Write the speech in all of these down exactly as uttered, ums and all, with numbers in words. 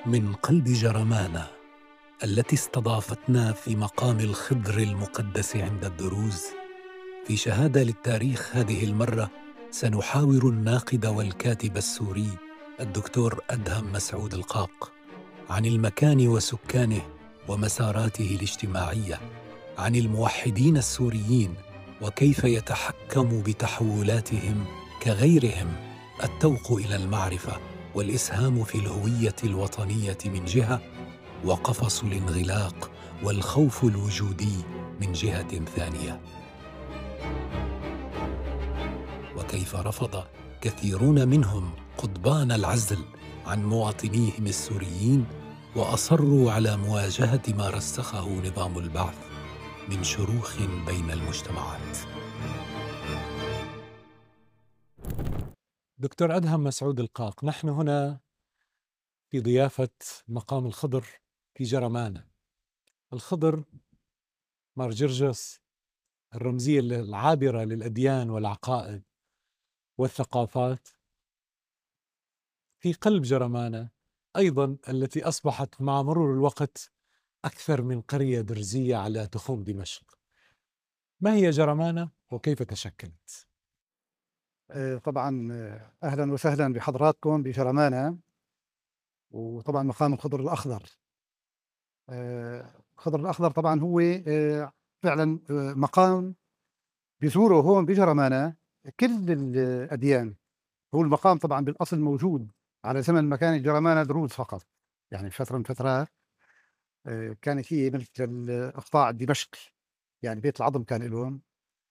من قلب جرمانة التي استضافتنا في مقام الخضر المقدس عند الدروز. في شهادة للتاريخ هذه المرة سنحاور الناقد والكاتب السوري الدكتور أدهم مسعود القاق عن المكان وسكانه ومساراته الاجتماعية، عن الموحدين السوريين وكيف يتحكم بتحولاتهم كغيرهم التوق إلى المعرفة والإسهام في الهوية الوطنية من جهة، وقفص الانغلاق والخوف الوجودي من جهة ثانية. وكيف رفض كثيرون منهم قضبان العزل عن مواطنيهم السوريين وأصروا على مواجهة ما رسخه نظام البعث من شروخ بين المجتمعات. دكتور أدهم مسعود القاق، نحن هنا في ضيافة مقام الخضر في جرمانة. الخضر مار جرجس، الرمزية العابرة للأديان والعقائد والثقافات، في قلب جرمانة أيضا التي أصبحت مع مرور الوقت أكثر من قرية درزية على تخوم دمشق. ما هي جرمانة وكيف تشكلت؟ طبعا أهلا وسهلا بحضراتكم بجرمانة، وطبعا مقام الخضر الأخضر. الخضر الأخضر طبعا هو فعلا مقام بيزوره هون بجرمانة كل الأديان. هو المقام طبعا بالأصل موجود على زمن ما كانت جرمانة دروز فقط، يعني فترة من فترات كانت هي ملك الإقطاع الدمشقي، يعني بيت العظم كان لهم،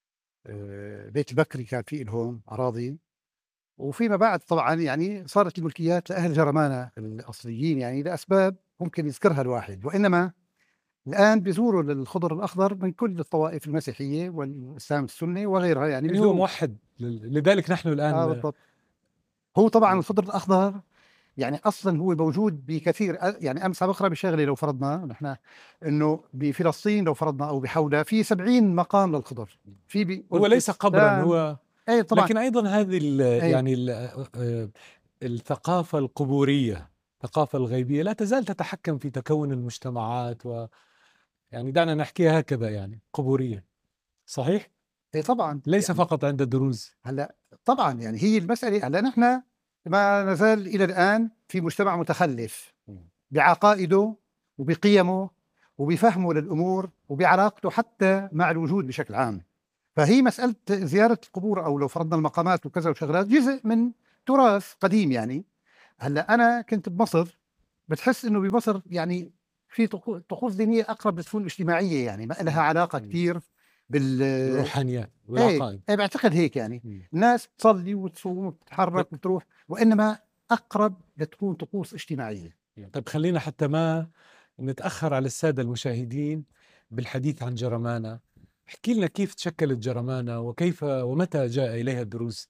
بيت البكري كان فيه لهم أراضي، وفيما بعد طبعا يعني صارت الملكيات لأهل جرمانة الأصليين، يعني لأسباب ممكن يذكرها الواحد. وإنما الآن بيزوروا للخضر الأخضر من كل الطوائف المسيحية والإسلام السني وغيرها، يعني, يعني هو موحد، لذلك نحن الآن آه بالضبط. هو طبعا الخضر الأخضر يعني أصلا هو موجود بكثير، يعني أمس بقرأ بشغلة لو فرضنا نحن إنه بفلسطين لو فرضنا أو بحولها في سبعين مقام للخضر. في هو ليس قبرا، هو أي طبعا، لكن أيضا هذه ال يعني ال الثقافة القبورية، الثقافة الغيبية لا تزال تتحكم في تكون المجتمعات، و يعني دعنا نحكيها هكذا، يعني قبورية. صحيح؟ اي طبعا، ليس يعني فقط عند الدروز. هلا طبعا يعني هي المسألة، هلا نحن ما نزال إلى الآن في مجتمع متخلف بعقائده وبقيمه وبفهمه للأمور وبعلاقته حتى مع الوجود بشكل عام. فهي مسألة زيارة القبور أو لو فرضنا المقامات وكذا وشغلات جزء من تراث قديم. يعني هلا أنا كنت بمصر، بتحس إنه بمصر يعني في طقوس دينية أقرب لتكون اجتماعية، يعني ما لها علاقة كثير بالروحانيات والعقائد. ايه بعتقد هيك، يعني م. الناس تصلي وتصوم وتتحرك وتروح، وإنما أقرب لتكون طقوس اجتماعية. طيب خلينا حتى ما نتأخر على السادة المشاهدين بالحديث عن جرمانة. احكي لنا كيف تشكلت جرمانة وكيف ومتى جاء إليها الدروز؟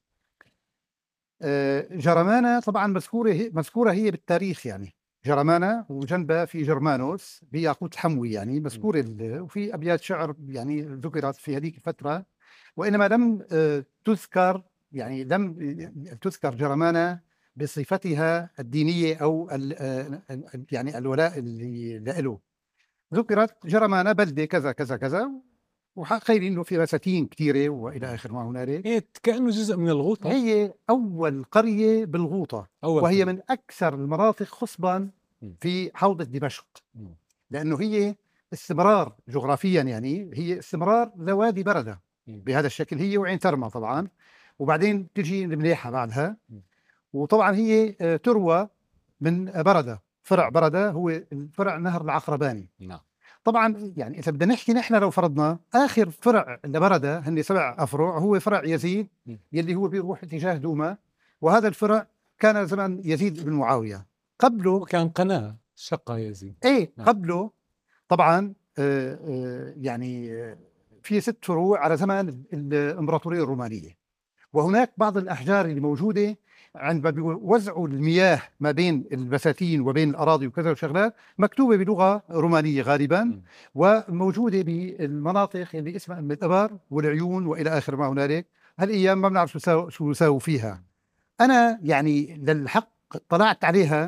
آه جرمانة طبعا مذكورة مذكورة هي بالتاريخ، يعني جرمانة وجنبها في جرمانوس بياقوت الحموي، يعني مذكورة، وفي أبيات شعر يعني ذكرت في هذيك الفترة، وإنما لم آه تذكر، يعني لم تذكر جرمانة بصفتها الدينية أو ال يعني الولاء اللي له. ذكرت جرمانة بلدة كذا كذا كذا، وقايلين إنه في بساتين كثيرة وإلى آخر ما هنالك. هي كأنه جزء من الغوطة، هي أول قرية بالغوطة، أول وهي قرية. من أكثر المناطق خصبا في حوضة دمشق، لأنه هي استمرار جغرافيا، يعني هي استمرار لوادي بردة بهذا الشكل، هي وعين ترمى طبعا، وبعدين تجي المليحة بعدها. وطبعا هي تروى من بردة، فرع بردة هو فرع نهر العقرباني. نعم. طبعا يعني إذا بدنا نحكي نحن لو فرضنا آخر فرع لبردة هن سبع أفرع، هو فرع يزيد يلي هو بيروح اتجاه دوما، وهذا الفرع كان زمان يزيد بن معاوية. قبله وكان قناة شقة يزيد. ايه نعم. قبله طبعا آه آه يعني آه في ست فروع على زمان الإمبراطورية الرومانية، وهناك بعض الأحجار اللي موجودة عندما بيوزعوا المياه ما بين البساتين وبين الأراضي وكذا وشغلات مكتوبة بلغة رومانية غالبا، م. وموجودة بالمناطق اللي اسمها الإبر والعيون وإلى آخر ما هنالك. هالأيام ما بنعرف شو يساووا فيها. أنا يعني للحق طلعت عليها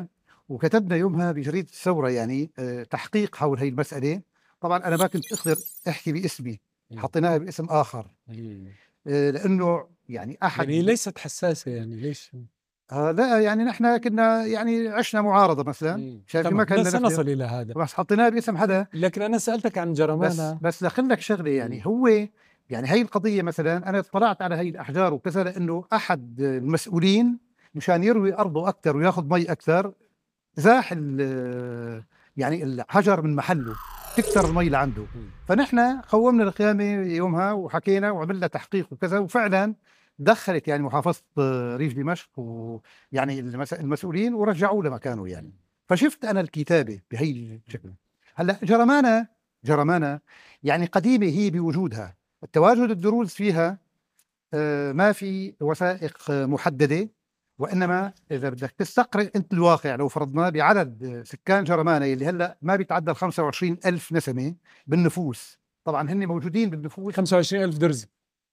وكتبنا يومها بجريدة الثورة يعني آه، تحقيق حول هي المسألة. طبعا أنا ما كنت أقدر أحكي باسمي، حطيناها باسم آخر آه، لأنه يعني أحد يعني ليست حساسة، يعني ليش؟ آه لا يعني نحن كنا يعني عشنا معارضة مثلا، شايف ما كان سنصل إلى هذا، بس حطيناها باسم حدا. لكن أنا سألتك عن بس جرمانة. بس لخل لك شغلة يعني هو يعني هي القضية مثلا أنا اطلعت على هي الأحجار وكذا، لأنه أحد المسؤولين مشان يروي أرضه أكثر وياخذ مي أكثر زاح ال- يعني الحجر من محله، تكسر المي لعنده. فنحن قومنا القيامة يومها وحكينا وعملنا تحقيق وكذا، وفعلا دخلت يعني محافظة ريف دمشق ويعني المس- المسؤولين ورجعوه لمكانه يعني. فشفت أنا الكتابة بهي الشكل. هلا جرمانة جرمانة يعني قديمة هي بوجودها، التواجد الدروز فيها آه، ما في وثائق آه، محددة، وإنما إذا بدك تستقرئ أنت الواقع لو فرضنا بعدد آه، سكان جرمانة اللي هلأ ما بيتعدى ال خمسة وعشرين ألف نسمة بالنفوس. طبعا هن موجودين بالنفوس خمسة وعشرين ألف درز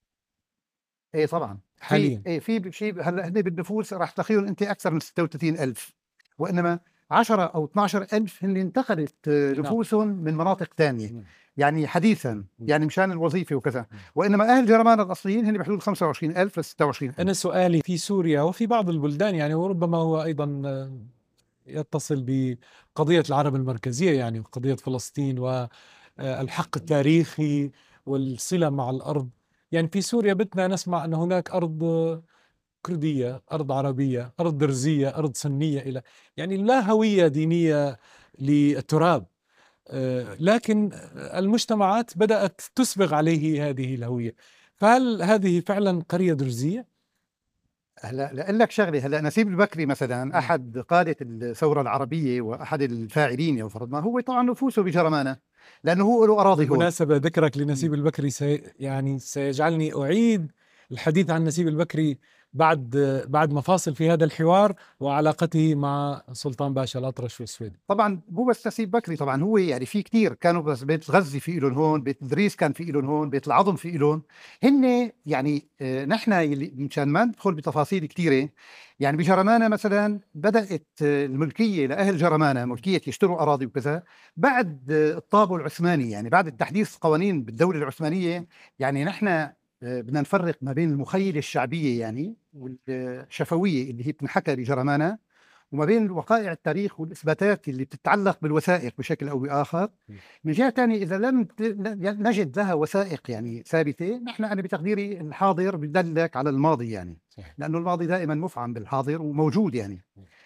ايه طبعا حاليا. في ايه في شيء هلا هن بالنفوس راح تخيل انت اكثر من ستة وثلاثين ألف، وانما عشرة او اثني عشر ألف هن انتقلت آه، نعم. نفوسهم من مناطق ثانيه مم. يعني حديثا مم. يعني مشان الوظيفه وكذا، مم. وانما اهل جرمان الاصليين هن بحدود خمسة وعشرين ألف ل ستة وعشرين ألف. أنا سؤالي في سوريا وفي بعض البلدان يعني، وربما هو أيضا يتصل بقضية العرب المركزية يعني وقضية فلسطين والحق التاريخي والصلة مع الأرض. يعني في سوريا بدنا نسمع أن هناك أرض كردية، أرض عربية، أرض درزية، أرض سنية، إلى يعني لا هوية دينية للتراب، لكن المجتمعات بدأت تسبغ عليه هذه الهوية. فهل هذه فعلا قرية درزية؟ هلا لأقول لك شغله، هلا نسيب البكري مثلا م. احد قاده الثوره العربيه واحد الفاعلين لو فرضنا، هو طبعا نفوسه بجرمانه لانه هو له اراضي هون. بالمناسبة ذكرك لنسيب البكري سي يعني سيجعلني أعيد الحديث عن نسيب البكري بعد بعد ما فاصل في هذا الحوار وعلاقته مع سلطان باشا الأطرش والسويدي. طبعا مو بس نسيب بكري، طبعا هو يعني في كتير كانوا، بس بيت الغزي في لهم هون، بيت إدريس كان في لهم هون، بيت العظم في لهم هن يعني. آه نحن يلي مشان ما ندخل بتفاصيل كثيره يعني بجرمانه مثلا بدات آه الملكيه لاهل جرمانه، ملكيه يشتروا اراضي وكذا بعد آه الطابو العثماني، يعني بعد التحديث قوانين بالدوله العثمانيه. يعني نحن آه بدنا نفرق ما بين المخيله الشعبيه يعني والشفويه اللي هي بتنحكى بجرمانه، وما بين الوقائع التاريخ والإثباتات اللي بتتعلق بالوثائق بشكل أو بآخر. من جهة ثانية إذا لم نجد لها وثائق يعني ثابتة، نحن أنا بتقديري الحاضر بدلك على الماضي يعني، لأنه الماضي دائما مفعم بالحاضر وموجود يعني.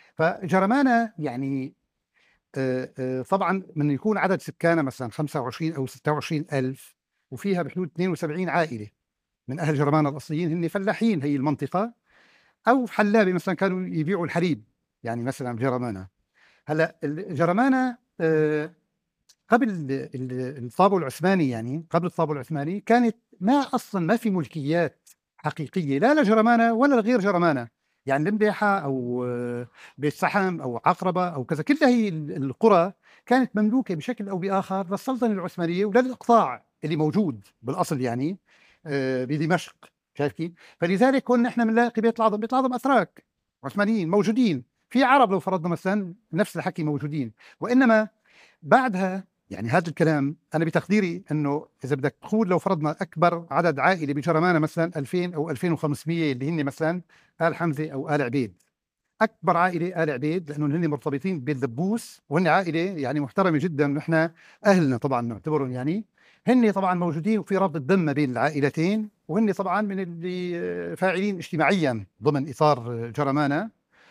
فجرمانة يعني آه، آه، طبعا من يكون عدد سكانها مثلا خمسة وعشرين أو ستة وعشرين ألف وفيها بحدود اثنين وسبعين عائلة من أهل جرمانة الأصليين، هن فلاحين هي المنطقة، أو حلابة مثلا كانوا يبيعوا الحليب يعني مثلا بجرمانة. هلا جرمانة آه، قبل الطابو العثماني يعني قبل الطابو العثماني كانت ما اصلا ما في ملكيات حقيقيه لا لجرمانة ولا لغير جرمانة، يعني المبيحة او آه، بيت سحم او عقربه او كذا، كلها هي القرى كانت مملوكه بشكل او باخر للسلطنه العثمانيه وللاقطاع اللي موجود بالاصل يعني آه، بدمشق. شايف كيف؟ فلذلك كنا احنا بنلاقي بيت العظم، بيت العظم اتراك عثمانيين موجودين، في عرب لو فرضنا مثلا نفس الحكي موجودين، وانما بعدها يعني هذا الكلام انا بتقديري انه اذا بدك تقول لو فرضنا اكبر عدد عائلي بجرمانه مثلا ألفين او ألفين وخمسمية اللي هن مثلا ال حمزه او ال عبيد، اكبر عائله ال عبيد لانه هن مرتبطين بالدبوس وهن عائله يعني محترمه جدا، نحن اهلنا طبعا نعتبرهم يعني، هن طبعا موجودين وفي رابط دم ما بين العائلتين، وهن طبعا من اللي فاعلين اجتماعيا ضمن اطار جرمانه،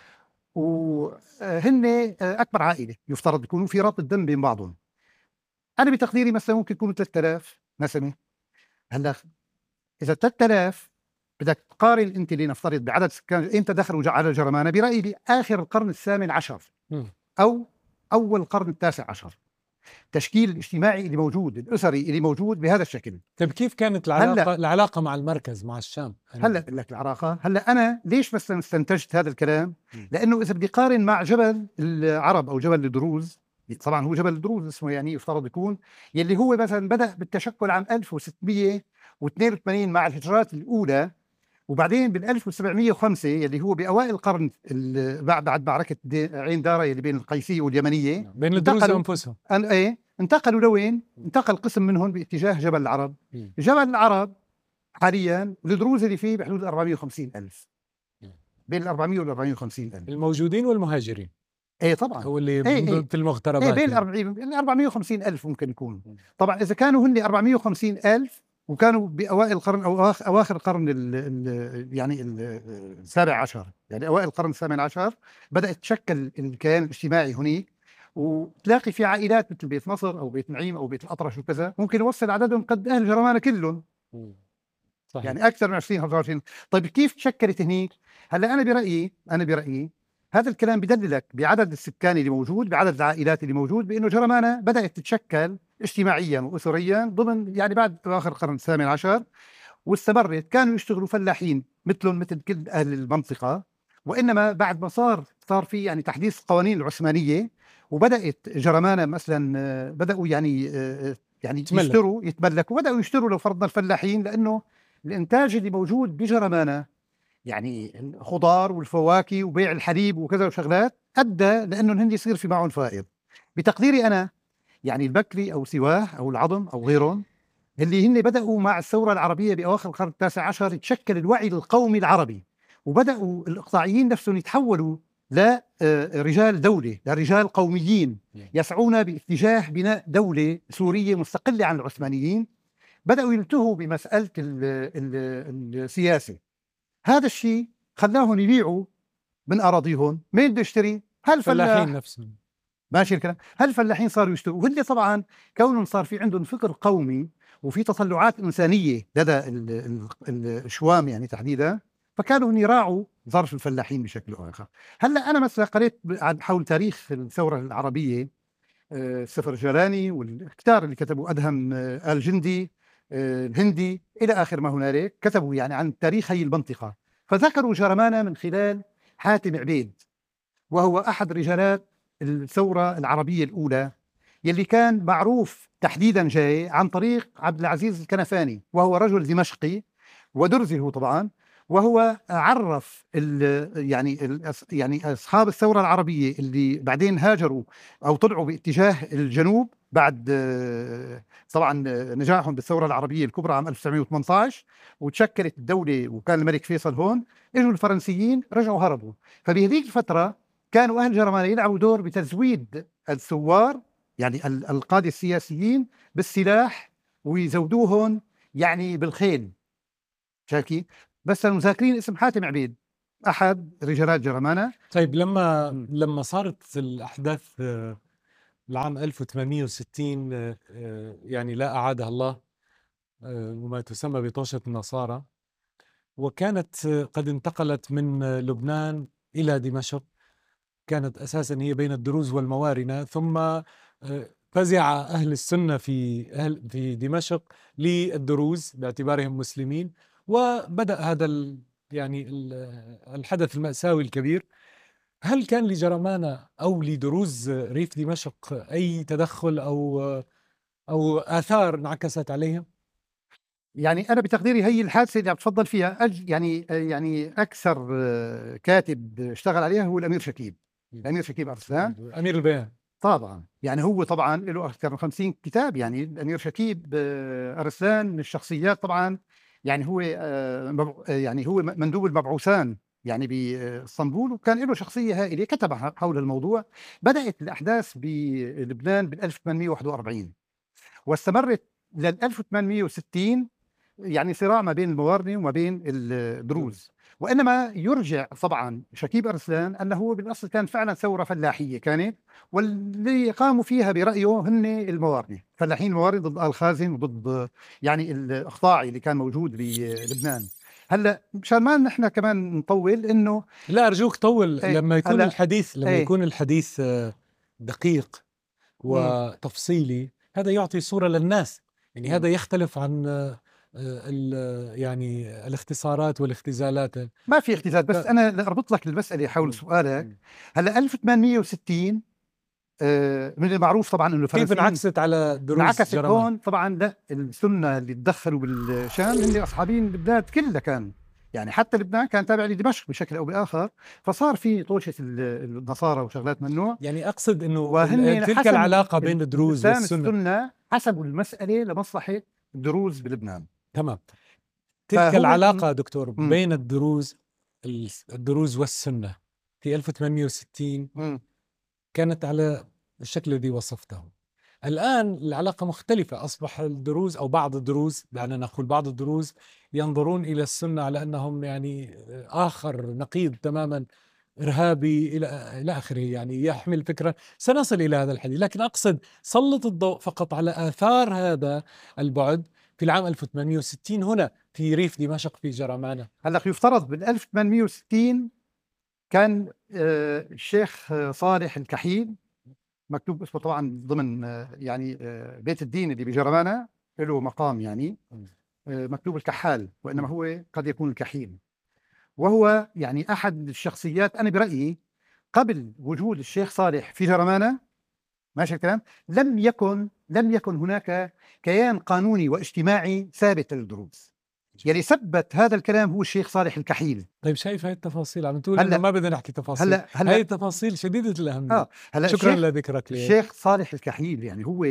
وهن اكبر عائله يفترض يكونوا في رابط دم بين بعضهم. انا بتقديري مثلا ممكن يكونوا ثلاثة آلاف نسمه. هلا اذا ثلاثة آلاف بدك تقارن انت لنفترض بعدد سكان امتى دخلوا على جرمانه، برايي باخر القرن الثامن عشر او اول القرن التاسع عشر، التشكيل الاجتماعي اللي موجود الاسري اللي موجود بهذا الشكل. طيب كيف كانت العلاقه العلاقه مع المركز مع الشام؟ هلا بقول لك العلاقه، هلا انا ليش مثلا استنتجت هذا الكلام؟ لانه اذا بدي قارن مع جبل العرب او جبل الدروز، طبعا هو جبل الدروز اسمه يعني يفترض يكون، يلي هو مثلا بدا بالتشكل عام ألف وستمية واثنين وثمانين مع الهجرات الاولى، وبعدين بال ألف وسبعمية وخمسة اللي هو باوائل القرن بعد بعد معركه عين دارة اللي بين القيسيه واليمنيه بين الدروز انفسهم أن ايه انتقلوا لوين؟ انتقل قسم منهم باتجاه جبل العرب. م. جبل العرب حاليا الدروز اللي فيه بحدود أربعمية وخمسين ألف، بين ال أربعمية وال أربعمية وخمسين ألف الموجودين والمهاجرين. ايه طبعا هو اللي ايه ايه في المغتربات ايه بين يعني. الأربعمية أربعمية وخمسين ألف ممكن يكون. طبعا اذا كانوا هن أربعمية وخمسين ألف وكانوا باوائل القرن او أواخ- اواخر القرن ال ال يعني ال- السابع عشر، يعني اوائل القرن الثامن عشر بدات تشكل الكيان الاجتماعي هناك، وتلاقي في عائلات مثل بيت نصر او بيت نعيم او بيت الاطرش وكذا ممكن يوصل عددهم قد اهل جرمانة كلهم، صحيح. يعني اكثر من عشرين خمسة وعشرين. طيب كيف تشكلت هنيك؟ هلا انا برايي انا برايي هذا الكلام بدللك بعدد السكان اللي موجود، بعدد العائلات اللي موجود، بانه جرمانة بدات تتشكل اجتماعيا واسريا ضمن يعني بعد اواخر القرن الثامن عشر، واستمرت. كانوا يشتغلوا فلاحين مثلهم مثل كل اهل المنطقه، وانما بعد ما صار صار في يعني تحديث القوانين العثمانيه وبدات جرمانة مثلا آه، بداوا يعني آه، يعني تملك. يشتروا يتملكوا، بداوا يشتروا لو فرضنا الفلاحين، لانه الانتاج اللي موجود بجرمانة يعني الخضار والفواكه وبيع الحليب وكذا وشغلات ادى لانه هن يصير في معهم فائض. بتقديري انا يعني البكري او سواه او العظم او غيرهم اللي هن بداوا مع الثوره العربيه باواخر القرن التاسع عشر يتشكل الوعي القومي العربي، وبداوا الاقطاعيين نفسهم يتحولوا لرجال دوله، لرجال قوميين يسعون باتجاه بناء دوله سوريه مستقله عن العثمانيين. بداوا ينتهوا بمساله ال ال السياسه. هذا الشيء خلاهم يبيعوا من اراضيهم. مين بده يشتري؟ هالفلاح الفلاحين نفسهم. ماشي الكلام. هالفلاحين صاروا يشتروا، وهن طبعا كونهم صار في عندهم فكر قومي وفي تطلعات انسانيه لدى ال- ال- ال- الشوام يعني تحديدا، فكانوا يراعوا ظرف الفلاحين بشكل او اخر. هلا انا مثلا قريت عن حول تاريخ الثوره العربيه، آه، سفر جلاني والكتار اللي كتبوا ادهم آه، آل جندي آه، الهندي الى اخر ما هنالك، كتبوا يعني عن تاريخ هي المنطقه، فذكروا جرمانة من خلال حاتم عبيد، وهو احد رجالات الثوره العربيه الاولى، يلي كان معروف تحديدا جاي عن طريق عبد العزيز الكنفاني، وهو رجل دمشقي ودرزي هو طبعا، وهو عرف ال يعني ال يعني اصحاب الثوره العربيه اللي بعدين هاجروا او طلعوا باتجاه الجنوب بعد آه، طبعا نجاحهم بالثوره العربيه الكبرى عام ألف وتسعمية وثمانية عشر، وتشكلت الدوله وكان الملك فيصل هون. اجوا الفرنسيين رجعوا هربوا، فبهذيك الفتره كانوا اهل جرمانة يلعبوا دور بتزويد الثوار يعني ال- القادة السياسيين بالسلاح ويزودوهم يعني بالخيل. شاكي بس المذاكرين اسم حاتم عبيد احد رجالات جرمانة. طيب لما م. لما صارت الأحداث آه، العام ألف وثمانمئة وستين آه، آه، يعني لا أعادها الله، آه، وما تسمى بطوشة النصارى، وكانت آه، قد انتقلت من آه، لبنان إلى دمشق، كانت أساسا هي بين الدروز والموارنة، ثم آه، فزع أهل السنة في أهل في دمشق للدروز باعتبارهم مسلمين، وبدأ هذا ال يعني ال الحدث المأساوي الكبير. هل كان لجرمانة أو لدروز ريف دمشق أي تدخل أو أو آثار انعكست عليهم؟ يعني انا بتقديري هي الحادثه اللي عم تفضل فيها أج يعني يعني اكثر آه، كاتب اشتغل عليها هو الامير شكيب، الامير شكيب ارسلان أمير البيان. طبعا. يعني هو طبعا له اكثر من خمسين كتاب. يعني الامير شكيب آه، ارسلان من الشخصيات طبعا، يعني هو آه، مبع- آه، يعني هو مندوب المبعوثان يعني باسطنبول، وكان له شخصيه هائله كتب حول الموضوع. بدات الاحداث بلبنان بال ألف وثمانمئة وواحد وأربعين واستمرت لل ألف وثمانمئة وستين، يعني صراع ما بين الموارنه وما بين الدروز. وانما يرجع طبعا شكيب ارسلان انه هو بالاصل كان فعلا ثوره فلاحيه كانت، واللي قاموا فيها برايه هن الموارنه، فلاحين الموارنه ضد ال خازن وضد يعني الاقطاعي اللي كان موجود بلبنان. هلا مشان ما نحن كمان نطول انه لا أرجوك طول. ايه لما يكون هلا الحديث لما ايه يكون الحديث آه، دقيق مم. وتفصيلي، هذا يعطي صورة للناس. يعني مم. هذا يختلف عن آه، ال- يعني الاختصارات والاختزالات. ما في اختزال، بس لا. انا اربط لك المساله حول مم. سؤالك. مم. هلا ألف وثمانمئة وستين آه، من المعروف طبعا انه كيف الفرنسيين انعكست على دروز انعكست جرمان؟ هون طبعا. لا السنه اللي تدخلوا بالشام هن اصحابين البلاد كلها كان، يعني حتى لبنان كان تابع لدمشق بشكل او باخر، فصار في طوشه النصارى وشغلات من النوع. يعني اقصد انه وهن تلك العلاقه بين الدروز والسنه السنه حسبوا المساله لمصلحه الدروز بلبنان. تمام. تلك العلاقه دكتور م. بين الدروز الدروز والسنه في ألف وثمانمئة وستين م. كانت على الشكل الذي وصفته. الآن العلاقة مختلفة، أصبح الدروز أو بعض الدروز، دعنا نقول بعض الدروز ينظرون إلى السنة على أنهم يعني آخر نقيض تماما، إرهابي إلى إلى آخره، يعني يحمل فكرة. سنصل إلى هذا الحديث، لكن أقصد سلط الضوء فقط على آثار هذا البعد في العام ألف وثمانمئة وستين هنا في ريف دمشق في جرمانة. هلا يفترض بال ألف وثمانمئة وستين كان آه الشيخ صالح الكحيل، مكتوب اسمه طبعا ضمن آه يعني آه بيت الدين اللي بجرمانة له مقام، يعني آه مكتوب الكحال، وإنما هو قد يكون الكحيل. وهو يعني أحد الشخصيات أنا برأيي قبل وجود الشيخ صالح في جرمانة، ماشي الكلام، لم يكن لم يكن هناك كيان قانوني واجتماعي ثابت للدروز. يلي ثبت هذا الكلام هو الشيخ صالح الكحيل. طيب شايف هاي التفاصيل عم تقول هلا إنه ما بدنا نحكي تفاصيل. هلا هلا هاي التفاصيل شديدة الأهمية. آه هلا شكرا الشيخ لذكرك لي. الشيخ صالح الكحيل يعني هو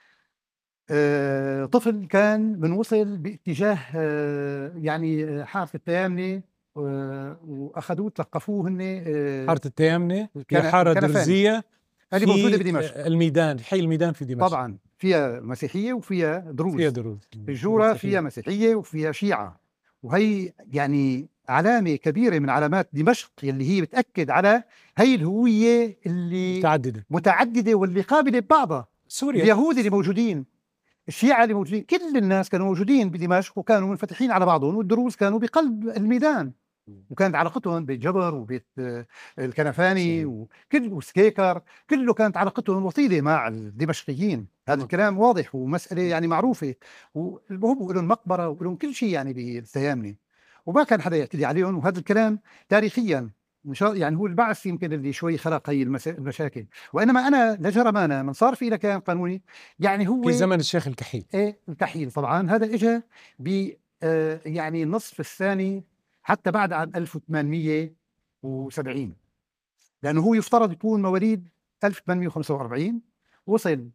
آه طفل كان من وصل باتجاه آه يعني حارة التيامنة، آه واخذوه تلقفوه هن آه حارة التيامنة هي حارة درزية هذه موجودة في بدمشق، الميدان، حي الميدان في دمشق. طبعا فيها مسيحية وفيها دروز. فيها دروز. الجورة فيها مسيحية وفيها شيعة، وهي يعني علامة كبيرة من علامات دمشق اللي هي بتأكد على هي الهوية اللي متعددة متعددة واللي قابلة ببعضها. سوريا، اليهود اللي موجودين، الشيعة اللي موجودين، كل الناس كانوا موجودين بدمشق وكانوا منفتحين على بعضهم، والدروز كانوا بقلب الميدان، وكانت علاقتهم بيت جبر وبيت الكنفاني وكل وسكيكر، كله كانت علاقتهم وطيدة مع الدمشقيين. هذا الكلام واضح ومسألة يعني معروفة، وهم لهم مقبرة ولهم كل شيء يعني بالتيامنة، وما كان حدا يعتدي عليهم. وهذا الكلام تاريخيا يعني هو البعث يمكن اللي شوي خلق هي المشاكل. وإنما أنا لجرمانة من صار في كيان قانوني يعني هو في زمن الشيخ الكحيل. إيه الكحيل طبعا، هذا إجا ب آه يعني النصف الثاني حتى بعد عام ألف وثمانمئة وسبعين، لأنه هو يفترض يكون مواليد ألف وثمانمئة وخمسة وأربعين، وصل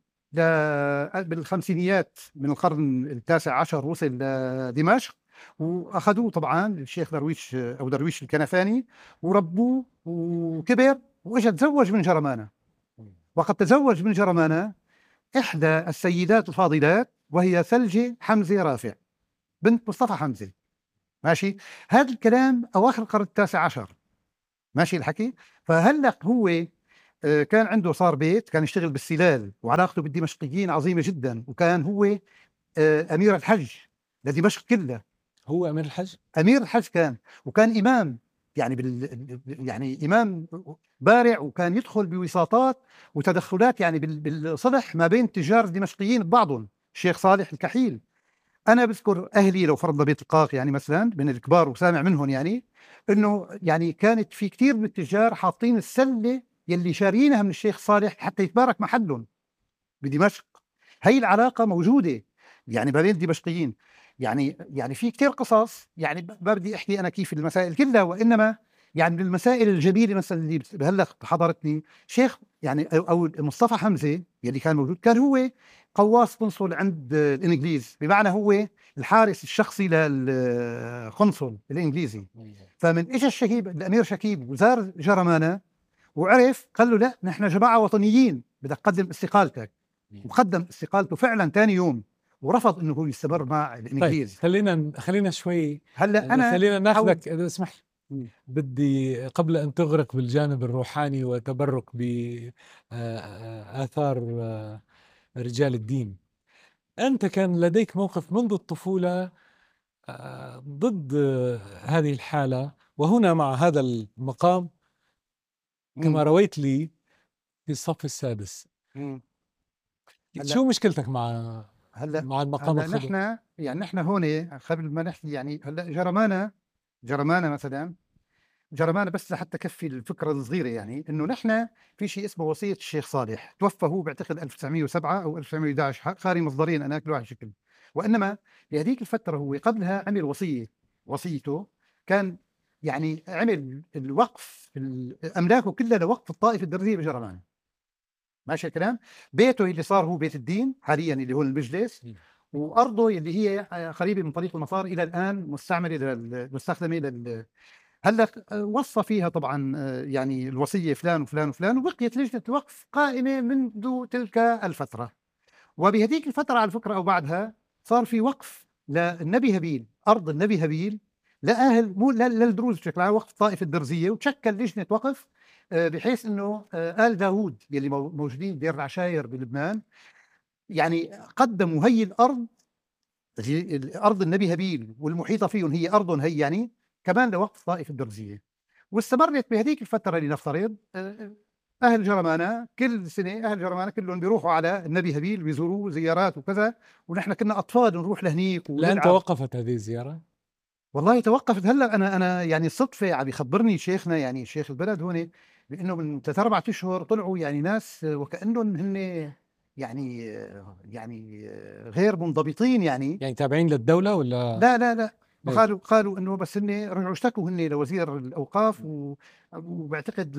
بالخمسينيات من القرن التاسع عشر، وصل لدمشق، وأخذوه طبعا الشيخ درويش أو درويش الكنفاني وربوه وكبر، وإجا تزوج من جرمانة. وقد تزوج من جرمانة إحدى السيدات الفاضلات وهي ثلجة حمزة رافع بنت مصطفى حمزة، ماشي. هذا الكلام أواخر القرن التاسع عشر، ماشي الحكي. فهلق هو كان عنده صار بيت، كان يشتغل بالسلال، وعلاقته بالدمشقيين عظيمة جدا، وكان هو أمير الحج لدمشق كلها. هو أمير الحج؟ أمير الحج كان، وكان إمام يعني بال يعني إمام بارع، وكان يدخل بوساطات وتدخلات يعني بالصلح ما بين تجار الدمشقيين ببعضهم. الشيخ صالح الكحيل أنا بذكر أهلي لو فرضنا بيت القاق يعني مثلا من الكبار وسامع منهم يعني إنه يعني كانت في كتير من التجار حاطين السلة يلي شارينها من الشيخ صالح حتى يتبارك محلهم بدمشق. هي العلاقة موجودة يعني ما بين الدمشقيين. يعني يعني في كتير قصص، يعني ما بدي أحكي أنا كيف المسائل كلها، وإنما يعني من المسائل الجميلة مثلا اللي بهلا حضرتني شيخ يعني أو مصطفى حمزة يلي كان موجود، كان هو قواص قنصل عند الإنجليز، بمعنى هو الحارس الشخصي للقنصل الإنجليزي. فمن إجا الشهيب الأمير شكيب وزار جرمانة وعرف، قال له لا نحن جماعة وطنيين بدك تقدم استقالتك، وقدم استقالته فعلا ثاني يوم، ورفض انه هو يستمر مع الانجليز. طيب خلينا خلينا شوي هلا انا خلينا ناخذك اذا اسمح لي، بدي قبل ان تغرق بالجانب الروحاني وتبرك بآثار رجال الدين، انت كان لديك موقف منذ الطفولة ضد هذه الحالة، وهنا مع هذا المقام كما رويت لي في الصف السادس. شو مشكلتك مع هلا مع المقام هلا نحن يعني نحن هون قبل ما نحكي يعني هلا جرمانة جرمانة مثلا جرمانة بس لحتى كفي الفكرة الصغيرة، يعني انه نحن في شيء اسمه وصية الشيخ صالح، توفى هو بعتقد ألف وتسعمئة وسبعة او ألف وتسعمئة وأحد عشر، قاري مصدرين انا كل واحد شكل. وانما بهذيك الفترة هو قبلها عمل وصية، وصيته كان يعني عمل الوقف أملاكه كلها لوقف الطائفة الدرزية بجرمانة. ماشي الكلام. بيته اللي صار هو بيت الدين حاليا اللي هو المجلس، وأرضه اللي هي قريبة من طريق المطار إلى الآن مستعملة مستخدمة لل هلا وصى فيها طبعا يعني الوصية فلان وفلان وفلان، وبقيت لجنة الوقف قائمة منذ تلك الفترة. وبهذيك الفترة على فكرة أو بعدها صار في وقف للنبي هابيل، أرض النبي هابيل لأهل مو للدروز بشكل عام، وقف الطائفة الدرزية، وتشكل لجنة وقف بحيث أنه آل داوود يلي موجودين دير العشاير بلبنان يعني قدموا هي الأرض، أرض النبي هابيل والمحيطة فيهم هي أرض هي يعني كمان لوقف الطائفة الدرزية. واستمرت بهذيك الفترة لنفترض أهل جرمانة كل سنة، أهل جرمانة كلهم بيروحوا على النبي هابيل بيزوروه زيارات وكذا، ونحن كنا أطفال نروح لهنيك. لأن توقفت هذه الزيارة؟ والله توقفت. هلا أنا أنا يعني صدفة عم يخبرني شيخنا يعني شيخ البلد هون بأنه من ثلاث أربعة أشهر طلعوا يعني ناس وكأنهم هن يعني يعني غير منضبطين يعني يعني تابعين للدولة ولا لا لا لا قالوا قالوا انه بس هن رجعوا اشتكوا هن لوزير الاوقاف وبعتقد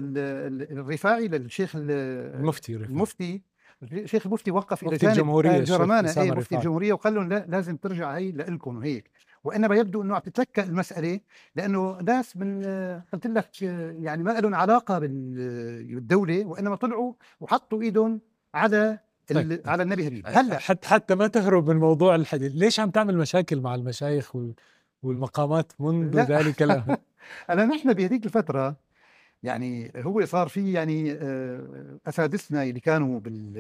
للرفاعي للشيخ المفتي رفاعي. المفتي الشيخ المفتي وقف الى مفتي جانب الجمهورية الجرمانه اي مفتي رفاعي. الجمهوريه وقال لهم لا لازم ترجع هي لكم وهيك. وانما يبدو انه عم تتلكأ المساله لانه ناس من قلت لك يعني ما لهم علاقه بالدوله، وانما طلعوا وحطوا ايدهم على طيب. على النبي هابيل. هلا حتى حتى ما تهرب من موضوع الحديث، ليش عم تعمل مشاكل مع المشايخ والمقامات منذ لا. ذلك الأمر؟ أنا نحن بهذيك الفترة يعني هو صار في يعني أساتذتنا اللي كانوا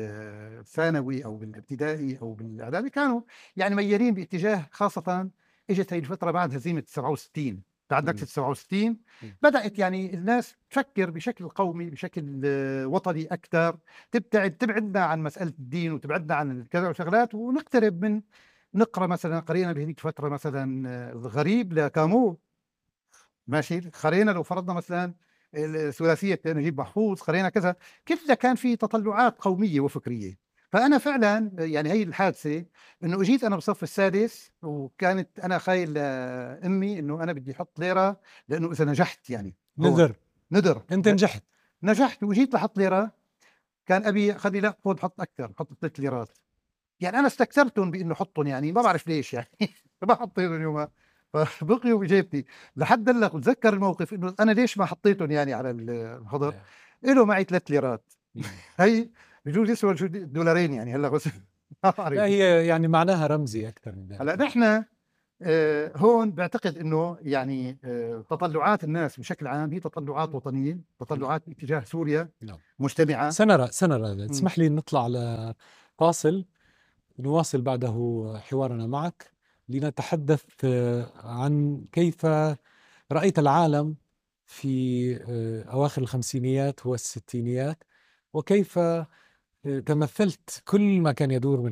بالثانوي أو بالابتدائي أو بالإعدادي كانوا يعني ميالين باتجاه، خاصة إجت هي الفترة بعد هزيمة سبعة وستين، بعد نكسة سبعة وستين بدأت يعني الناس تفكر بشكل قومي بشكل وطني أكثر، تبتعد تبعدنا عن مسألة الدين وتبعدنا عن كذا وشغلات، ونقترب من نقرأ مثلا قرينا بهذيك الفترة مثلا الغريب لكامو، ماشي، قرينا لو فرضنا مثلا الثلاثية نجيب محفوظ، قرينا كذا، كله كان في تطلعات قومية وفكرية. فأنا فعلا يعني هي الحادثة إنه أجيت أنا بصف السادس وكانت أنا خايل أمي إنه أنا بدي أحط ليرة لأنه إذا نجحت يعني نذر نذر أنت نجحت نجحت وجيت لحط ليرة، كان أبي خلي لا خذ حط أكثر، حط ثلاث ليرات. يعني أنا استكثرتهم بإنه حطهم، يعني ما بعرف ليش يعني ما حطيتهم يومها، فبقيوا بجيبتي لحد هلا بتذكر الموقف انه انا ليش ما حطيتهم يعني على الحضر. له معي ثلاث ليرات هي بجوز يسوى دولارين يعني هلا بس لا هي يعني معناها رمزي اكثر من ذلك. هلا نحن آه هون بعتقد انه يعني آه تطلعات الناس بشكل عام هي تطلعات وطنيه، تطلعات اتجاه سوريا نعم. مجتمعه. سنرى سنرى تسمح لي نطلع على فاصل نواصل بعده حوارنا معك لنتحدث عن كيف رأيت العالم في أواخر الخمسينيات والستينيات، وكيف تمثلت كل ما كان يدور من